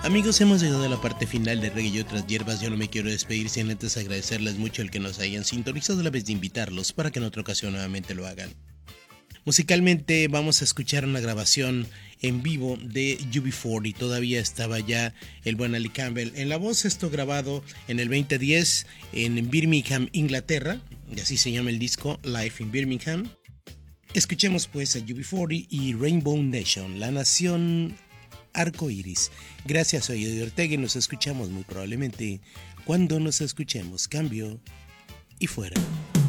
Amigos, hemos llegado a la parte final de Reggae y otras hierbas. Yo no me quiero despedir sin antes agradecerles mucho el que nos hayan sintonizado, a la vez de invitarlos para que en otra ocasión nuevamente lo hagan. Musicalmente vamos a escuchar una grabación en vivo de UB40 y todavía estaba ya el buen Ali Campbell en la voz. Esto grabado en el 2010 en Birmingham, Inglaterra, y así se llama el disco, Live in Birmingham. Escuchemos pues a UB40 y Rainbow Nation, la nación arco iris. Gracias, soy Eddie Ortega y nos escuchamos muy probablemente cuando nos escuchemos. Cambio y fuera.